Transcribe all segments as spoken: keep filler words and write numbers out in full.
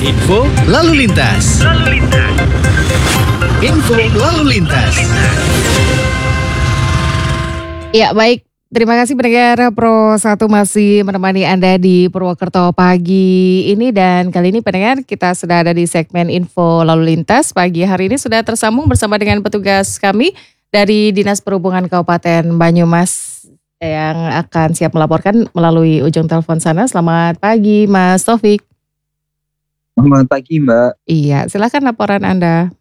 Info lalu lintas. Lalu lintas. Info lalu lintas. Ya, baik. Terima kasih pendengar Pro satu masih menemani Anda di Purwokerto pagi ini, dan kali ini pendengar kita sudah ada di segmen Info Lalu Lintas. Pagi hari ini sudah tersambung bersama dengan petugas kami dari Dinas Perhubungan Kabupaten Banyumas yang akan siap melaporkan melalui ujung telepon sana. Selamat pagi Mas Taufik. Selamat pagi Mbak. Iya, silakan laporan Anda.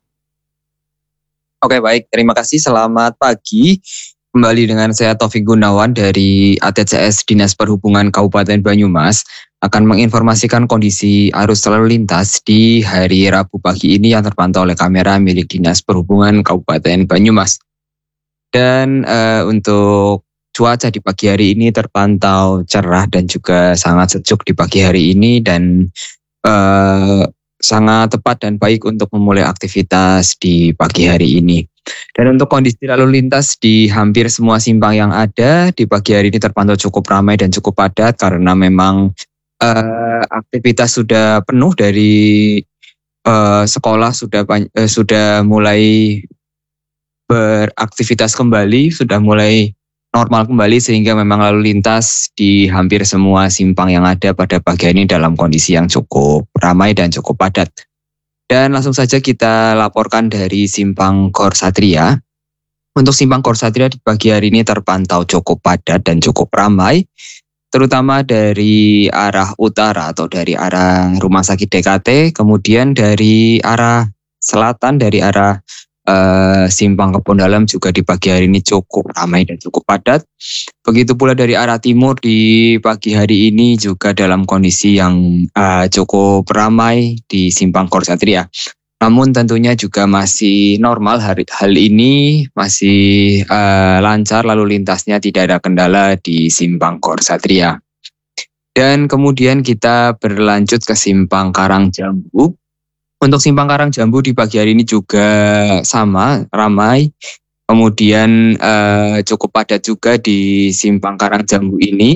Oke, baik, terima kasih. Selamat pagi. Kembali dengan saya Taufik Gunawan dari A T C S Dinas Perhubungan Kabupaten Banyumas akan menginformasikan kondisi arus lalu lintas di hari Rabu pagi ini yang terpantau oleh kamera milik Dinas Perhubungan Kabupaten Banyumas. Dan uh, untuk cuaca di pagi hari ini terpantau cerah dan juga sangat sejuk di pagi hari ini, dan uh, sangat tepat dan baik untuk memulai aktivitas di pagi hari ini. Dan untuk kondisi lalu lintas di hampir semua simpang yang ada di pagi hari ini terpantau cukup ramai dan cukup padat karena memang uh, aktivitas sudah penuh dari uh, sekolah sudah uh, sudah mulai beraktivitas kembali, sudah mulai normal kembali, sehingga memang lalu lintas di hampir semua simpang yang ada pada pagi ini dalam kondisi yang cukup ramai dan cukup padat. Dan langsung saja kita laporkan dari Simpang Gor Satria. Untuk Simpang Gor Satria di pagi hari ini terpantau cukup padat dan cukup ramai, terutama dari arah utara atau dari arah Rumah Sakit D K T, kemudian dari arah selatan, dari arah Uh, Simpang Kebon Dalam juga di pagi hari ini cukup ramai dan cukup padat. Begitu pula dari arah timur di pagi hari ini juga dalam kondisi yang uh, cukup ramai di Simpang Gor Satria. Namun tentunya juga masih normal hari, hal ini masih uh, lancar lalu lintasnya, tidak ada kendala di Simpang Gor Satria. Dan kemudian kita berlanjut ke Simpang Karangjambu. Untuk Simpang Karangjambu di pagi hari ini juga sama, ramai. Kemudian eh, cukup padat juga di Simpang Karangjambu ini.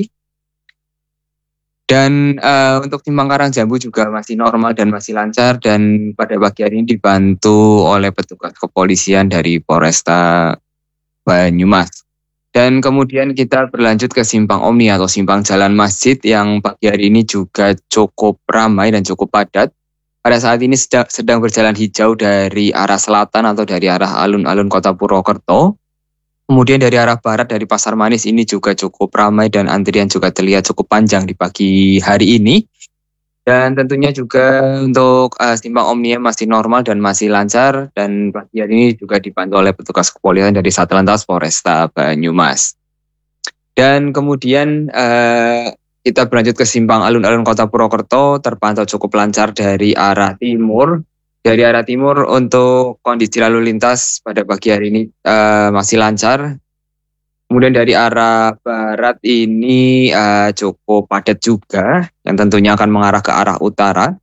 Dan eh, untuk Simpang Karangjambu juga masih normal dan masih lancar. Dan pada pagi hari ini dibantu oleh petugas kepolisian dari Polresta Banyumas. Dan kemudian kita berlanjut ke Simpang Omni atau Simpang Jalan Masjid yang pagi hari ini juga cukup ramai dan cukup padat. Pada saat ini sedang, sedang berjalan hijau dari arah selatan atau dari arah alun-alun Kota Purwokerto. Kemudian dari arah barat dari Pasar Manis ini juga cukup ramai dan antrian juga terlihat cukup panjang di pagi hari ini. Dan tentunya juga untuk uh, Simpang Omni masih normal dan masih lancar, dan pagi hari ini juga dibantu oleh petugas kepolisian dari Satlantas Polresta Banyumas. Dan kemudian uh, kita berlanjut ke Simpang Alun-Alun Kota Purwokerto, terpantau cukup lancar dari arah timur. Dari arah timur untuk kondisi lalu lintas pada pagi hari ini uh, masih lancar. Kemudian dari arah barat ini uh, cukup padat juga, yang tentunya akan mengarah ke arah utara.